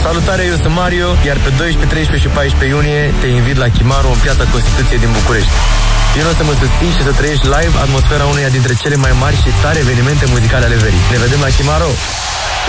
Salutare, eu sunt Mario, iar pe 12, 13 și 14 iunie te invit la Chimaru în Piața Constituției din București. Vino să mă susțin și să trăiești live atmosfera uneia dintre cele mai mari și tare evenimente muzicale ale verii. Ne vedem la Chimaru!